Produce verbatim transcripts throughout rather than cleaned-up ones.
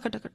కటకట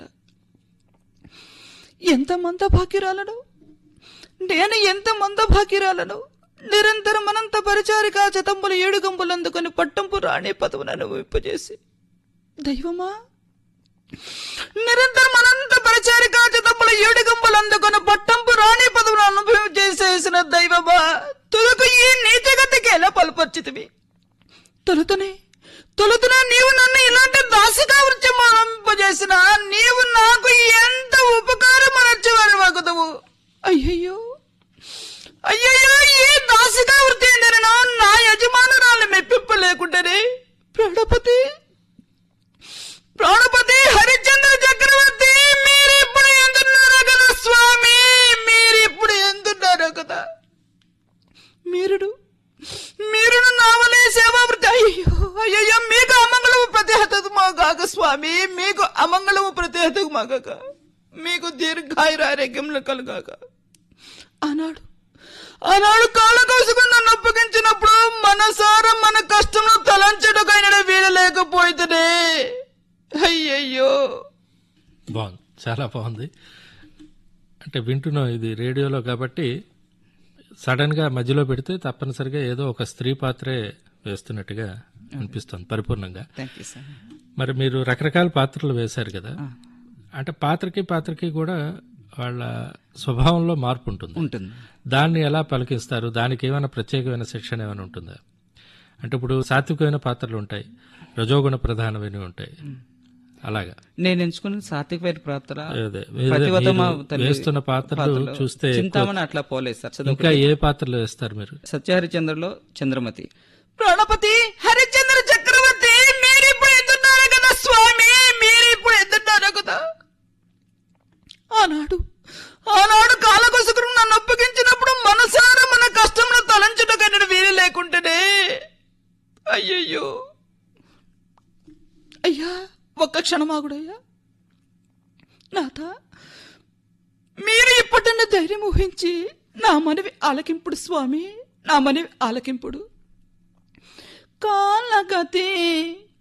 ఎంత మంద భాగ్యురాలను నేను ఎంత మంద భాగ్యురాలను నిరంతరం అనంత పరిచారిక చతంబుల ఏడు గంపులు అందుకొని పట్టంపు రాణి పదవును అనుభవింపజేసి దైవమా నిరంతరం అనంత పరిచారిక చతంబుల ఏడు గంపులు అందుకొని పట్టంపు రాణి పదవును అనుభవించేసేసిన దైవమా తులకు ఈ నీచగతికి ఎలా పలుపర్చితివి తొలుతనే తొలుతనే నీవు నన్ను ఇలాంటి దాసిగా వృత్తింపజేసిన నీవు నాకు ఎంత ఉపకారం అనర్చవని వగదువు అయ్యయ్యో అయ్యయ్యో ఈ దాసిగా వృత్తి నా యజమానురాలు మెప్పింపలేకుండానే ప్రాణపతి ప్రాణపతి హరిశ్చంద్ర చక్రవర్తి మీరిప్పుడు ఎందున్నారు కదా స్వామి మీరిప్పుడు ఎందున్నారు కదా మీరుడు మీరును నావలే సేవావృత్తి అయ్యో అయ్యయ్యో మీకు అమంగళము ప్రతిహతమాగాక స్వామి మీకు అమంగళము ప్రతిహతమాగాక మీకు దీర్ఘాయురారోగ్యములు కలుగాక ఆనాడు ఆనాడు కాళ్ళ కోసుకుని నన్ను అప్పగించినప్పుడు మనసారా మన కష్టంలో తలంచడుకైనా వీలలేకపోయితేనే అయ్యయ్యో. బాగుంది, చాలా బాగుంది. అంటే వింటున్నాం, ఇది రేడియోలో కాబట్టి సడన్ గా మధ్యలో పెడితే తప్పనిసరిగా ఏదో ఒక స్త్రీ పాత్రే వేస్తున్నట్టుగా అనిపిస్తుంది పరిపూర్ణంగా. మరి మీరు రకరకాల పాత్రలు వేశారు కదా, అంటే పాత్రకి పాత్రకి కూడా వాళ్ళ స్వభావంలో మార్పు ఉంటుంది ఉంటుంది దాన్ని ఎలా పలికిస్తారు? దానికి ఏమైనా ప్రత్యేకమైన శిక్షణ ఏమైనా ఉంటుందా? అంటే ఇప్పుడు సాత్వికమైన పాత్రలు ఉంటాయి, రజోగుణ ప్రధానమైనవి ఉంటాయి, అలాగా నేను ఎంచుకున్న సాత్వికమైన పాత్ర వేస్తున్న పాత్రలు చూస్తే చింతామణి అట్లా పోలేదు సార్. ఇంకా ఏ పాత్రలు వేస్తారు మీరు? సత్యహరిచంద్రలో చంద్రమతి, ప్రాణపతి హరిశ్చంద్ర చక్రవర్తి మీరిప్పుడు ఎదున్నారు కదా స్వామి మీరిప్పుడు ఎదున్నారు కదా. ఆనాడు ఆనాడు కాలకొసుకుని నన్ను అప్పగించినప్పుడు మనసారా మన కష్టంలో తలంచుటకన్నా వీలు లేకుంటేనే అయ్యయ్యో. అయ్యా ఒక్క క్షణమాగుడయ్యా నాథ, మీరు ఇప్పటిన్న ధైర్యం ఊహించి నా మనవి ఆలకింపుడు స్వామి, నా మనవి ఆలకింపుడు. కాలగతి